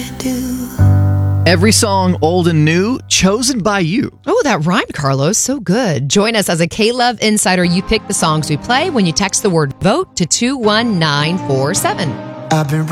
Every song, old and new, chosen by you. Oh, that rhymed, Carlos. So good. Join us as a K-Love Insider. You pick the songs we play when you text the word VOTE to 21947. I've been